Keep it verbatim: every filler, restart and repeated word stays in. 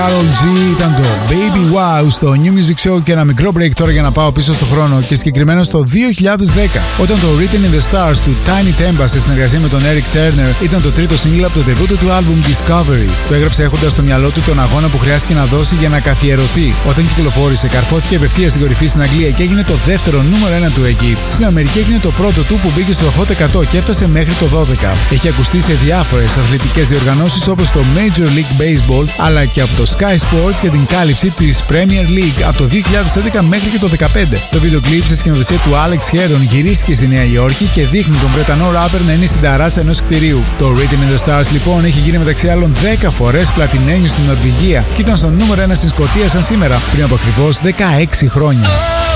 Karol G ήταν το Baby Wow στο New Music Show και ένα μικρό break τώρα για να πάω πίσω στο χρόνο και συγκεκριμένα στο δύο χιλιάδες δέκα όταν το Written in the Stars του Tiny Tempa σε συνεργασία με τον Eric Turner ήταν το τρίτο single από το debut του album Discovery. Το έγραψε έχοντας στο μυαλό του τον αγώνα που χρειάστηκε να δώσει για να καθιερωθεί. Όταν κυκλοφόρησε, καρφώθηκε απευθεία στην κορυφή στην Αγγλία και έγινε το δεύτερο νούμερο ένα του εκεί. Στην Αμερική έγινε το πρώτο του που μπήκε στο Hot εκατό και έφτασε μέχρι το δώδεκα. Έχει ακουστεί σε διάφορες αθλητικές διοργανώσεις όπως το Major League Baseball αλλά και από το Sky Sports για την κάλυψη της Premier League από το δύο χιλιάδες έντεκα μέχρι και το δύο χιλιάδες δεκαπέντε. Το βίντεο κλιπ σε σκηνοθεσία του Alex Heron γυρίστηκε στη Νέα Υόρκη και δείχνει τον Βρετανό ράπερ να είναι στην ταράτσα ενός κτηρίου. Το Written in the Stars λοιπόν έχει γίνει μεταξύ άλλων δέκα φορές πλατινένιο στην Νορβηγία και ήταν στο νούμερο ένα στην Σκωτία σαν σήμερα πριν από ακριβώς δεκαέξι χρόνια.